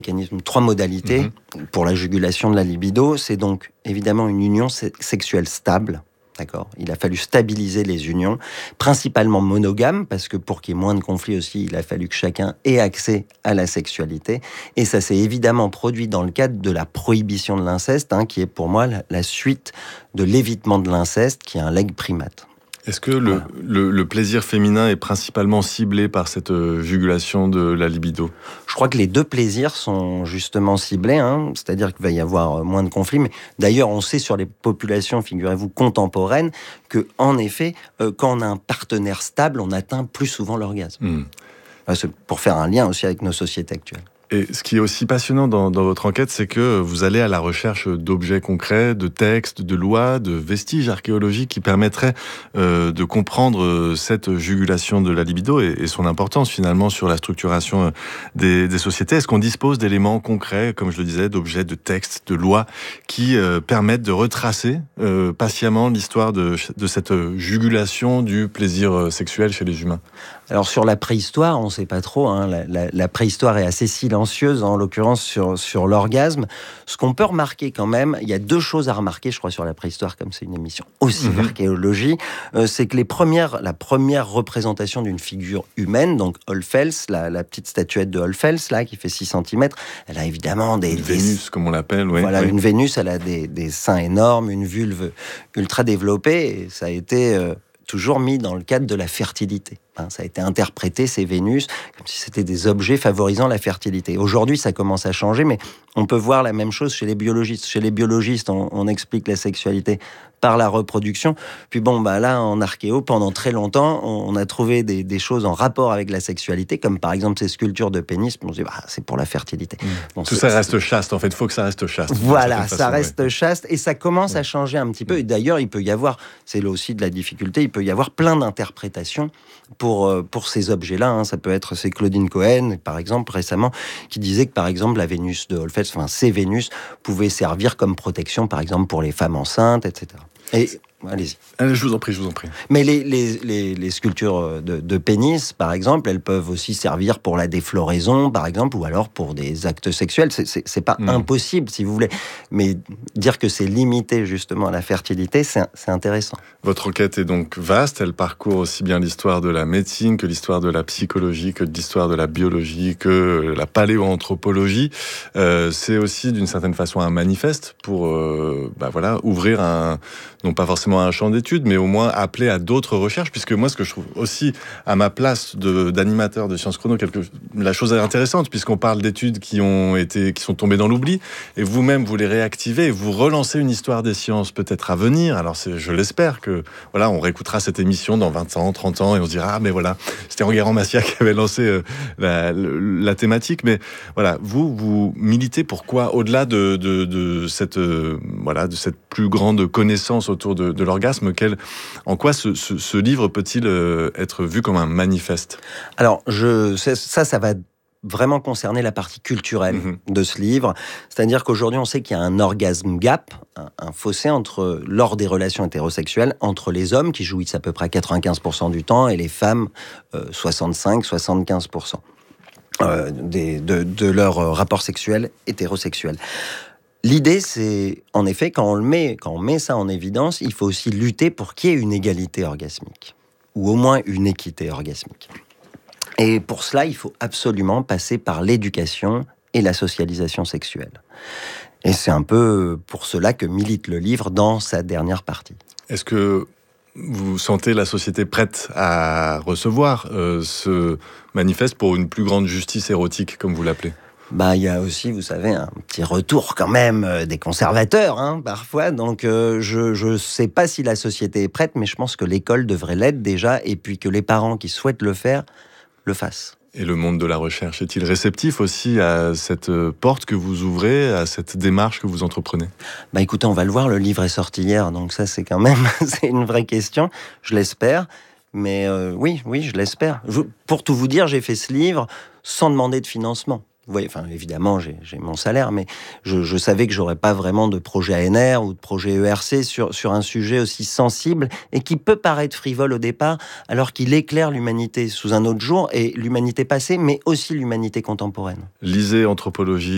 3 modalités pour la jugulation de la libido. C'est donc évidemment une union sexuelle stable. D'accord. Il a fallu stabiliser les unions, principalement monogames, parce que pour qu'il y ait moins de conflits aussi, il a fallu que chacun ait accès à la sexualité. Et ça s'est évidemment produit dans le cadre de la prohibition de l'inceste, qui est pour moi la suite de l'évitement de l'inceste, qui est un legs primate. Est-ce que le plaisir féminin est principalement ciblé par cette jugulation de la libido ? Je crois que les deux plaisirs sont justement ciblés, c'est-à-dire qu'il va y avoir moins de conflits. Mais d'ailleurs, on sait sur les populations, figurez-vous, contemporaines, que en effet, quand on a un partenaire stable, on atteint plus souvent l'orgasme. C'est pour faire un lien aussi avec nos sociétés actuelles. Et ce qui est aussi passionnant dans votre enquête, c'est que vous allez à la recherche d'objets concrets, de textes, de lois, de vestiges archéologiques qui permettraient de comprendre cette jugulation de la libido et son importance finalement sur la structuration des sociétés. Est-ce qu'on dispose d'éléments concrets, comme je le disais, d'objets, de textes, de lois qui permettent de retracer patiemment l'histoire de cette jugulation du plaisir sexuel chez les humains ? Alors sur la préhistoire, on ne sait pas trop. La préhistoire est assez silencieuse, en l'occurrence sur l'orgasme. Ce qu'on peut remarquer quand même, il y a 2 choses à remarquer, je crois, sur la préhistoire, comme c'est une émission aussi d'archéologie, c'est que la première représentation d'une figure humaine, donc Olfels, la petite statuette de Olfels, là, qui fait 6 cm, elle a évidemment une Vénus, comme on l'appelle, oui. Voilà, une Vénus, elle a des seins énormes, une vulve ultra développée, et ça a été toujours mis dans le cadre de la fertilité. Ça a été interprété, ces Vénus, comme si c'était des objets favorisant la fertilité. Aujourd'hui, ça commence à changer, mais on peut voir la même chose chez les biologistes. Chez les biologistes, on explique la sexualité par la reproduction. Puis là, en archéo, pendant très longtemps, on a trouvé des choses en rapport avec la sexualité, comme par exemple ces sculptures de pénis. On se dit, c'est pour la fertilité. Bon, tout ça reste chaste, en fait. Il faut que ça reste chaste. Voilà, ça reste chaste, et ça commence à changer un petit peu. Et d'ailleurs, il peut y avoir, c'est là aussi de la difficulté, il peut y avoir plein d'interprétations pour ces objets-là. Ça peut être, c'est Claudine Cohen, par exemple, récemment, qui disait que, par exemple, la Vénus de Olfels, ces Vénus pouvaient servir comme protection, par exemple, pour les femmes enceintes, etc. Et allez-y. Je vous en prie. Mais les sculptures de pénis, par exemple, elles peuvent aussi servir pour la défloraison, par exemple, ou alors pour des actes sexuels. C'est pas impossible, si vous voulez. Mais dire que c'est limité, justement, à la fertilité, c'est intéressant. Votre enquête est donc vaste. Elle parcourt aussi bien l'histoire de la médecine que l'histoire de la psychologie, que l'histoire de la biologie, que la paléoanthropologie. C'est aussi, d'une certaine façon, un manifeste pour ouvrir non pas forcément un champ d'études, mais au moins appeler à d'autres recherches, puisque moi, ce que je trouve aussi à ma place d'animateur de Sciences Chrono, la chose est intéressante, puisqu'on parle d'études qui sont tombées dans l'oubli, et vous-même, vous les réactivez, et vous relancez une histoire des sciences peut-être à venir. Alors, je l'espère que, on réécoutera cette émission dans 20 ans, 30 ans, et on se dira, mais voilà, c'était Enguerrand-Macias qui avait lancé la thématique, mais voilà, vous militez pourquoi, au-delà de cette plus grande connaissance autour de l'orgasme, en quoi ce livre peut-il être vu comme un manifeste ? Alors, ça va vraiment concerner la partie culturelle de ce livre. C'est-à-dire qu'aujourd'hui, on sait qu'il y a un orgasme gap, un fossé lors des relations hétérosexuelles, entre les hommes qui jouissent à peu près 95% du temps et les femmes 65-75% de leur rapport sexuel hétérosexuel. L'idée, c'est, en effet, quand on met ça en évidence, il faut aussi lutter pour qu'il y ait une égalité orgasmique, ou au moins une équité orgasmique. Et pour cela, il faut absolument passer par l'éducation et la socialisation sexuelle. Et c'est un peu pour cela que milite le livre dans sa dernière partie. Est-ce que vous sentez la société prête à recevoir ce manifeste pour une plus grande justice érotique, comme vous l'appelez ? Il y a aussi, vous savez, un petit retour quand même des conservateurs, parfois. Donc, je sais pas si la société est prête, mais je pense que l'école devrait l'être déjà, et puis que les parents qui souhaitent le faire, le fassent. Et le monde de la recherche est-il réceptif aussi à cette porte que vous ouvrez, à cette démarche que vous entreprenez ? Écoutez, on va le voir, le livre est sorti hier, donc ça, c'est quand même c'est une vraie question, je l'espère. Mais oui, je l'espère. Pour tout vous dire, j'ai fait ce livre sans demander de financement. Vous voyez, évidemment, j'ai mon salaire, mais je savais que j'aurais pas vraiment de projet ANR ou de projet ERC sur un sujet aussi sensible et qui peut paraître frivole au départ, alors qu'il éclaire l'humanité sous un autre jour, et l'humanité passée, mais aussi l'humanité contemporaine. Lisez Anthropologie